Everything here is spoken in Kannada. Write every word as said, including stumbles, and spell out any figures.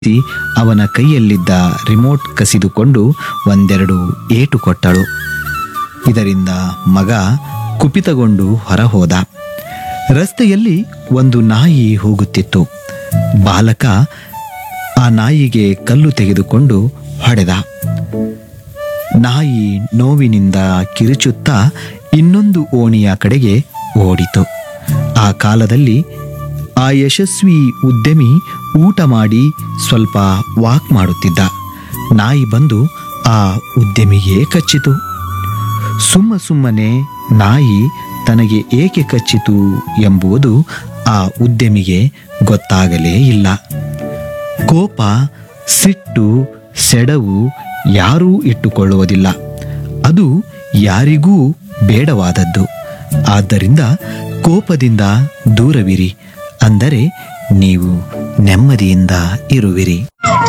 ತಿ ಅವನ ಕೈಯಲ್ಲಿದ್ದ ರಿಮೋಟ್ ಕಸಿದುಕೊಂಡು ಒಂದೆರಡು ಏಟು ಕೊಟ್ಟಳು. ಇದರಿಂದ ಮಗ ಕುಪಿತಗೊಂಡು ಹೊರಹೋದ. ರಸ್ತೆಯಲ್ಲಿ ಒಂದು ನಾಯಿ ಹೋಗುತ್ತಿತ್ತು. ಬಾಲಕ ಆ ನಾಯಿಗೆ ಕಲ್ಲು ತೆಗೆದುಕೊಂಡು ಹೊಡೆದ. ನಾಯಿ ನೋವಿನಿಂದ ಕಿರುಚುತ್ತಾ ಇನ್ನೊಂದು ಓಣಿಯ ಕಡೆಗೆ ಓಡಿತು. ಆ ಕಾಲದಲ್ಲಿ ಆ ಯಶಸ್ವಿ ಉದ್ಯಮಿ ಊಟ ಮಾಡಿ ಸ್ವಲ್ಪ ವಾಕ್ ಮಾಡುತ್ತಿದ್ದ. ನಾಯಿ ಬಂದು ಆ ಉದ್ಯಮಿಗೆ ಕಚ್ಚಿತು. ಸುಮ್ಮ ಸುಮ್ಮನೆ ನಾಯಿ ತನಗೆ ಏಕೆ ಕಚ್ಚಿತು ಎಂಬುದು ಆ ಉದ್ಯಮಿಗೆ ಗೊತ್ತಾಗಲೇ ಇಲ್ಲ. ಕೋಪ, ಸಿಟ್ಟು, ಸೆಡವು ಯಾರೂ ಇಟ್ಟುಕೊಳ್ಳುವುದಿಲ್ಲ. ಅದು ಯಾರಿಗೂ ಬೇಡವಾದದ್ದು. ಆದ್ದರಿಂದ ಕೋಪದಿಂದ ದೂರವಿರಿ, ಅಂದರೆ ನೀವು ನೆಮ್ಮದಿಯಿಂದ ಇರುವಿರಿ.